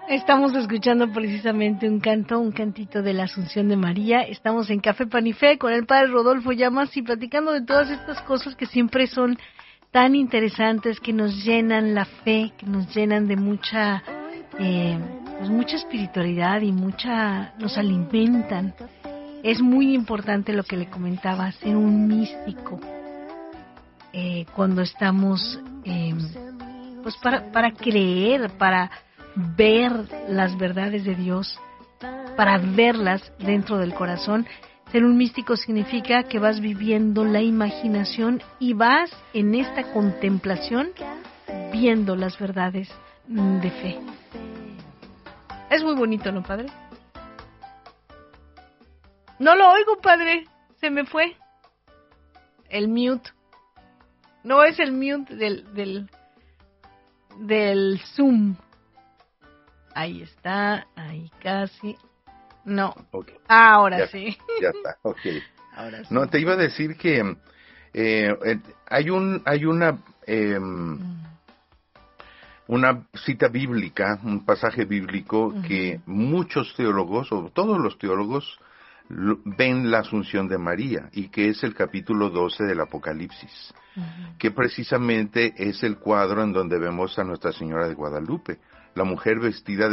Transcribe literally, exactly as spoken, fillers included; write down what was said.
Estamos escuchando precisamente un canto, un cantito de la Asunción de María. Estamos en Café Pan y Fe con el Padre Rodolfo Llamas y platicando de todas estas cosas que siempre son tan interesantes, que nos llenan la fe, que nos llenan de mucha, eh, pues mucha espiritualidad y mucha, nos alimentan. Es muy importante lo que le comentaba, ser un místico eh, cuando estamos, eh, pues para, para creer, para ver las verdades de Dios, para verlas dentro del corazón. Ser un místico significa que vas viviendo la imaginación y vas en esta contemplación viendo las verdades de fe. Es muy bonito, ¿no, padre? No lo oigo, padre. Se me fue. El mute. No es el mute del, del, del Zoom. Ahí está, ahí casi. No. Okay. Ahora ya, sí. Ya está, ok. Ahora sí. No, te iba a decir que eh, eh, hay un hay una eh, mm. una cita bíblica, un pasaje bíblico uh-huh. que muchos teólogos, o todos los teólogos, lo, ven la Asunción de María, y que es el capítulo doce del Apocalipsis, uh-huh. que precisamente es el cuadro en donde vemos a Nuestra Señora de Guadalupe, la mujer vestida de